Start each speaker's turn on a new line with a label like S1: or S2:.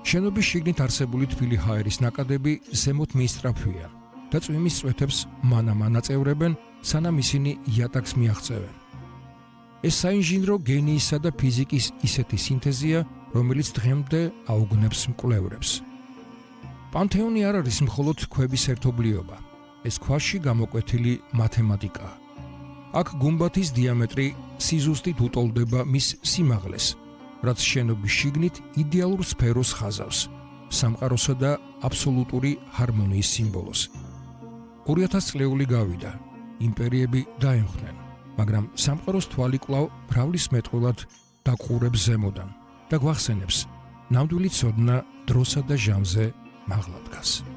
S1: შენობის შიგნით არსებული თბილი ჰაერის ნაკადები ზემოთ მიისწრაფვიან და წვიმის წვეთებს მანამ ანაწევრებენ, სანამ ისინი იატაკს მიაღწევენ. ეს საინჟინრო გენიისა და ფიზიკის ისეთი სინთეზია, რომელიც დღემდე აუგნებს მკვლევრებს. პანთეონი არ არის მხოლოდ ქვების ერთობლიობა, ეს ქვაში გამოკვეთილი მათემატიკაა. აქ გუმბათის დიამეტრი სიზუსტით უტოლდება მის სიმაღლეს, რაც შენობის შიგნით იდეალურ სფეროს ხაზავს, სამყაროსა და აბსოლუტური ჰარმონიის სიმბოლოს. 2000 წლეული გავიდა, იმპერიები დაემხნენ, მაგრამ სამყაროს თვალი კვლავ მრავლის მეტყველად დაყურებს ზემოდან და გვახსენებს, ნამდვილი ცოდნა დროსა და ჟამზე მაღლა დგას.